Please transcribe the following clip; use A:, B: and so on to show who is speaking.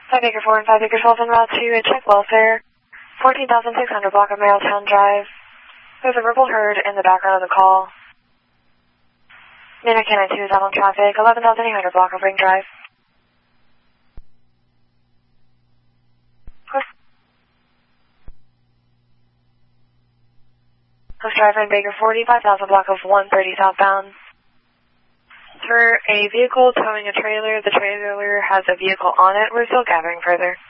A: 5 Acre 4 and 5 Acre 12 en route to a check welfare. 14,600 block of Marytown Drive. There's a verbal heard in the background of the call. Nano Canine 2 is out on traffic. 11,800 block of Ring Drive. Coast Drive and Baker 40, 5,000 block of 130 southbound. For a vehicle towing a trailer, the trailer has a vehicle on it. We're still gathering further.